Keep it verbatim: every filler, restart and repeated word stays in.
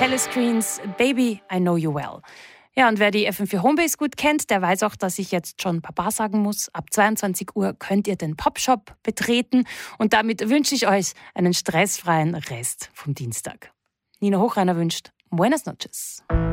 Alice Greens Baby, I Know You Well. Ja, und wer die F M vier Homebase gut kennt, der weiß auch, dass ich jetzt schon Papa sagen muss. Ab zweiundzwanzig Uhr könnt ihr den Popshop betreten. Und damit wünsche ich euch einen stressfreien Rest vom Dienstag. Nina Hochreiner wünscht Buenas noches.